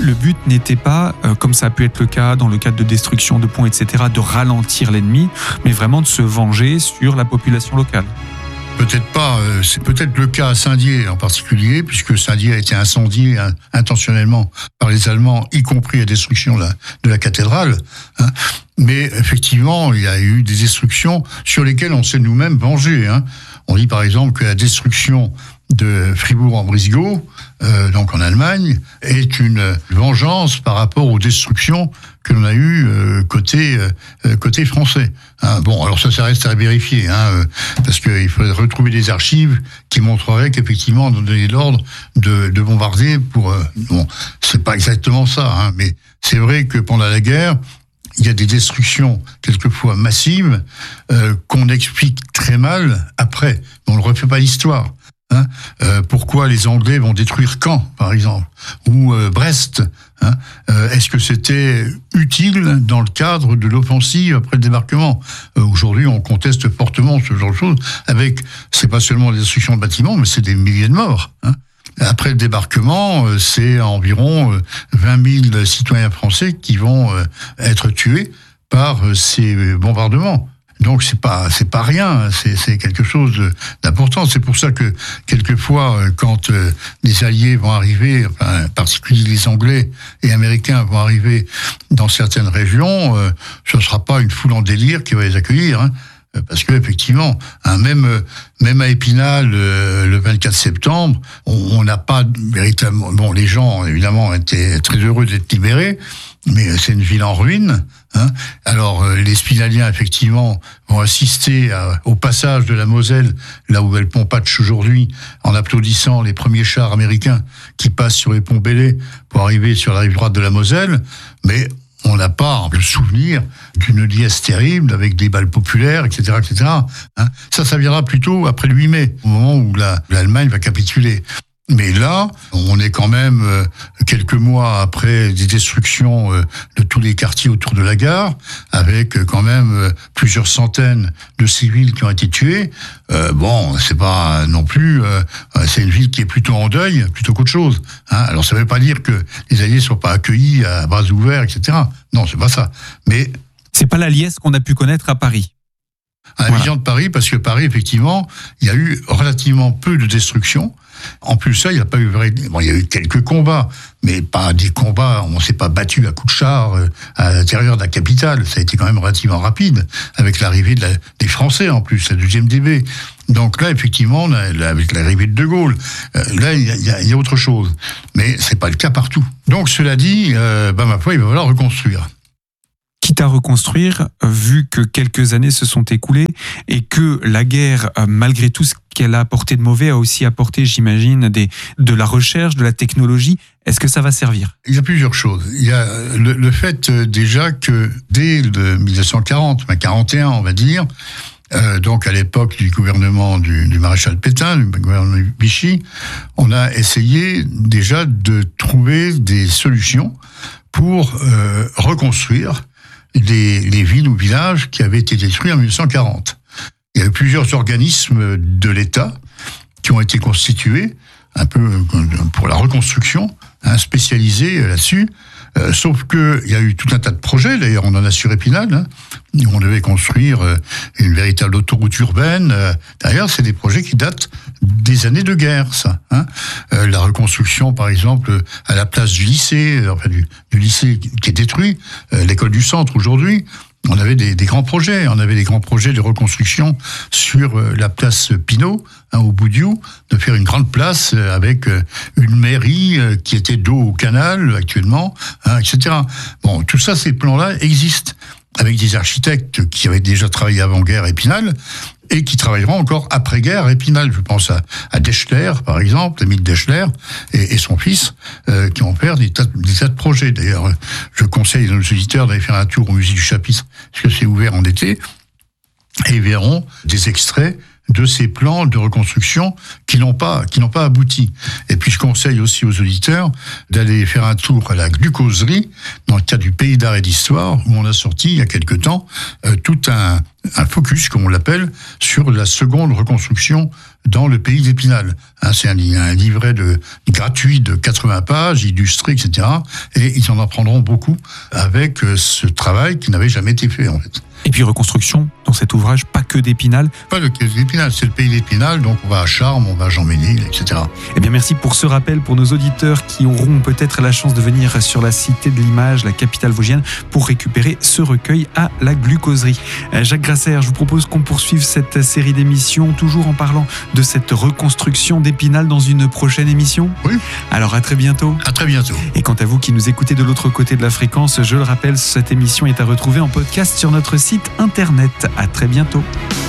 le but n'était pas, comme ça a pu être le cas dans le cadre de destruction de ponts, etc., de ralentir l'ennemi, mais vraiment de se venger sur la population locale. Peut-être pas, c'est peut-être le cas à Saint-Dié en particulier, puisque Saint-Dié a été incendié intentionnellement par les Allemands, y compris la destruction de la cathédrale. Hein. Mais effectivement, il y a eu des destructions sur lesquelles on s'est nous-mêmes vengés. Hein. On dit par exemple que la destruction de Fribourg-en-Brisgau, donc en Allemagne, est une vengeance par rapport aux destructions que l'on a eues côté français. Hein, bon, alors ça reste à vérifier, parce qu'il faudrait retrouver des archives qui montreraient qu'effectivement on a donné l'ordre de bombarder pour... bon, c'est pas exactement ça, mais c'est vrai que pendant la guerre, il y a des destructions quelquefois massives qu'on explique très mal après. On ne refait pas l'histoire. Hein, pourquoi les Anglais vont détruire Caen, par exemple, ou Brest, hein, est-ce que c'était utile dans le cadre de l'offensive après le débarquement? Aujourd'hui, on conteste fortement ce genre de choses. C'est pas seulement la destruction de bâtiments, mais c'est des milliers de morts. Hein. Après le débarquement, c'est environ 20 000 citoyens français qui vont être tués par ces bombardements. Donc c'est pas rien, c'est quelque chose d'important. C'est pour ça que quelquefois, quand les Alliés vont arriver, enfin, en particulier les Anglais et Américains vont arriver dans certaines régions, ce ne sera pas une foule en délire qui va les accueillir. Hein. Parce que effectivement, même à Épinal, le 24 septembre, on n'a pas véritablement... Bon, les gens, évidemment, étaient très heureux d'être libérés, mais c'est une ville en ruine. Hein. Alors, les Spinaliens, effectivement, vont assister au passage de la Moselle, là où est le pont Patch aujourd'hui, en applaudissant les premiers chars américains qui passent sur les ponts Bellay pour arriver sur la rive droite de la Moselle, mais on n'a pas le souvenir d'une liesse terrible avec des balles populaires, etc., etc. Hein. Ça viendra plutôt après le 8 mai, au moment où l'Allemagne va capituler. Mais là, on est quand même quelques mois après des destructions de tous les quartiers autour de la gare, avec quand même plusieurs centaines de civils qui ont été tués. Bon, c'est pas non plus... c'est une ville qui est plutôt en deuil, plutôt qu'autre chose. Hein. Alors ça veut pas dire que les Alliés sont pas accueillis à bras ouverts, etc. Non, c'est pas ça. Mais... c'est pas la liesse qu'on a pu connaître à Paris. À la vision de Paris, parce que Paris, effectivement, il y a eu relativement peu de destruction. En plus, ça, il n'y a pas eu il y a eu quelques combats, mais pas des combats, on ne s'est pas battu à coups de char à l'intérieur de la capitale. Ça a été quand même relativement rapide, avec l'arrivée des Français, en plus, la 2e DB. Donc là, effectivement, avec l'arrivée de Gaulle, là, il y a autre chose. Mais c'est pas le cas partout. Donc, cela dit, ma foi, il va falloir reconstruire. Quitte à reconstruire, vu que quelques années se sont écoulées et que la guerre, malgré tout ce qu'elle a apporté de mauvais, a aussi apporté, j'imagine, de la recherche, de la technologie, est-ce que ça va servir? Il y a plusieurs choses. Il y a le fait déjà que dès 1940, 41 on va dire, donc à l'époque du gouvernement du maréchal Pétain, du gouvernement Vichy, on a essayé déjà de trouver des solutions pour reconstruire les villes ou villages qui avaient été détruits en 1940. Il y a eu plusieurs organismes de l'État qui ont été constitués, un peu pour la reconstruction, spécialisés là-dessus. Sauf que il y a eu tout un tas de projets, d'ailleurs on en a sur Épinal, où on devait construire une véritable autoroute urbaine. D'ailleurs, c'est des projets qui datent des années de guerre, ça. La reconstruction, par exemple, à la place du lycée, enfin du lycée qui est détruit, l'école du centre aujourd'hui. On avait des grands projets. On avait des grands projets de reconstruction sur la place Pinault, au Boudiou, de faire une grande place avec une mairie qui était dos au canal actuellement, etc. Bon, tout ça, ces plans-là existent avec des architectes qui avaient déjà travaillé avant-guerre à Épinal et qui travailleront encore après-guerre à Épinal. Je pense à Deschler, par exemple, Émile Deschler et son fils, qui vont faire des tas de projets. D'ailleurs, je conseille à nos auditeurs d'aller faire un tour au musée du Chapitre, parce que c'est ouvert en été, et ils verront des extraits de ces plans de reconstruction qui n'ont pas abouti. Et puis je conseille aussi aux auditeurs d'aller faire un tour à la glucoserie, dans le cadre du Pays d'art et d'histoire, où on a sorti il y a quelque temps tout un focus, comme on l'appelle, sur la seconde reconstruction dans le pays d'Épinal. C'est un livret gratuit de 80 pages, illustré, etc. Et ils en apprendront beaucoup avec ce travail qui n'avait jamais été fait, en fait. Et puis reconstruction, dans cet ouvrage, pas que d'Épinal. Pas que d'Épinal, c'est le pays d'Épinal, donc on va à Charmes, on va à Jean-Ménil, etc. Eh bien, merci pour ce rappel pour nos auditeurs qui auront peut-être la chance de venir sur la Cité de l'Image, la capitale vosgienne, pour récupérer ce recueil à la glucoserie. Jacques Grasser, je vous propose qu'on poursuive cette série d'émissions, toujours en parlant de cette reconstruction d'Épinal dans une prochaine émission. Oui. Alors, à très bientôt. À très bientôt. Et quant à vous qui nous écoutez de l'autre côté de la fréquence, je le rappelle, cette émission est à retrouver en podcast sur notre site internet. À très bientôt.